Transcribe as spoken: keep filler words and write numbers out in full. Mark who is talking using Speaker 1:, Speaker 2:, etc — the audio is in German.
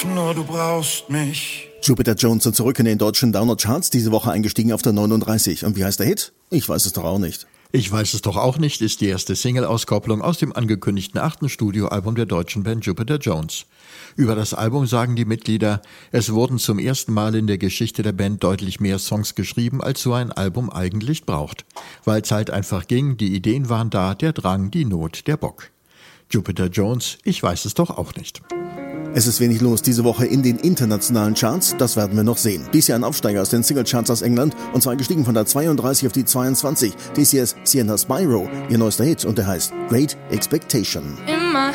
Speaker 1: Nur du brauchst mich.
Speaker 2: Jupiter Jones sind zurück in den deutschen Downer-Charts, diese Woche eingestiegen auf der neununddreißig. Und wie heißt der Hit? Ich weiß es doch auch nicht.
Speaker 3: Ich weiß es doch auch nicht, ist die erste Single-Auskopplung aus dem angekündigten achten Studioalbum der deutschen Band Jupiter Jones. Über das Album sagen die Mitglieder, es wurden zum ersten Mal in der Geschichte der Band deutlich mehr Songs geschrieben, als so ein Album eigentlich braucht. Weil Zeit einfach ging, die Ideen waren da, der Drang, die Not, der Bock. Jupiter Jones, ich weiß es doch auch nicht.
Speaker 2: Es ist wenig los diese Woche in den internationalen Charts, das werden wir noch sehen. Dies Jahr ein Aufsteiger aus den Singlecharts aus England, und zwar gestiegen von der zweiunddreißig auf die zweiundzwanzig. Dies hier ist Sienna Spyro, ihr neuester Hit, und der heißt Great Expectation.